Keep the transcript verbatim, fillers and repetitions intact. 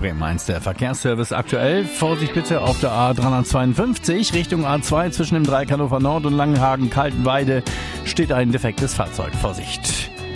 Bremen eins, der Verkehrsservice aktuell. Vorsicht bitte auf der A dreihundertzweiundfünfzig Richtung A zwei zwischen dem Dreieck Hannover Nord und Langenhagen-Kaltenweide steht ein defektes Fahrzeug. Vorsicht!